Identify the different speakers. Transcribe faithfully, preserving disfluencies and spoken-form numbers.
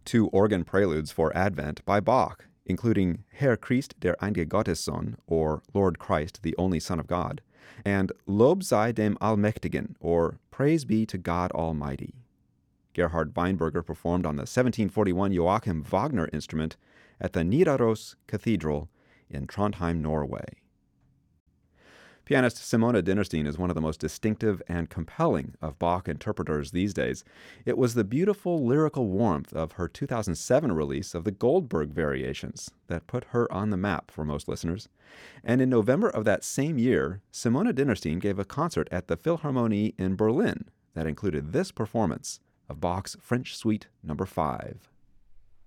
Speaker 1: two organ preludes for Advent by Bach, including Herr Christ der einzige Gottessohn, or Lord Christ, the only Son of God, and Lob sei dem Allmächtigen, or Praise be to God Almighty. Gerhard Weinberger performed on the seventeen forty-one Joachim Wagner instrument at the Nidaros Cathedral in Trondheim, Norway. Pianist Simona Dinnerstein is one of the most distinctive and compelling of Bach interpreters these days. It was the beautiful lyrical warmth of her two thousand seven release of the Goldberg Variations that put her on the map for most listeners. And in November of that same year, Simona Dinnerstein gave a concert at the Philharmonie in Berlin that included this performance of Bach's French Suite number five.